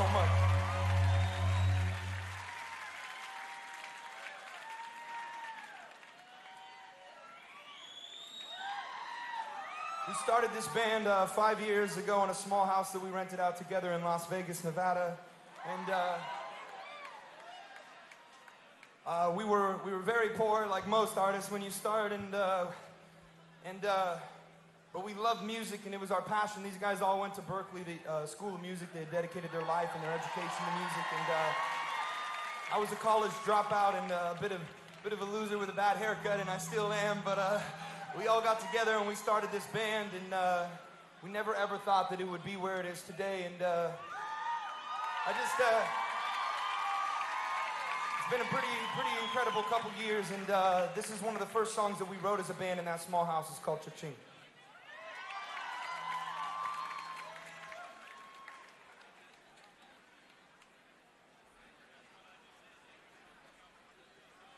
much. We started this band 5 years ago in a small house that we rented out together in Las Vegas, Nevada, and we were very poor, like most artists when you start, but we loved music and it was our passion. These guys all went to Berkeley, the School of Music. They had dedicated their life and their education to music, and I was a college dropout and a bit of a loser with a bad haircut, and I still am, but we all got together and we started this band, and we never ever thought that it would be where it is today, and it's been a pretty incredible couple years, and this is one of the first songs that we wrote as a band in that small house. It's called Cha-Ching.